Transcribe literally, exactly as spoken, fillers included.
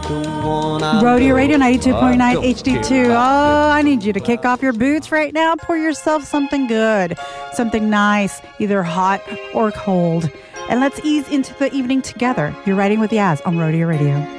Rodeo Radio ninety-two point nine H D two. Oh, I need you to kick off your boots right now. Pour yourself something good, something nice, either hot or cold. And let's ease into the evening together. You're riding with Yaz on Rodeo Radio.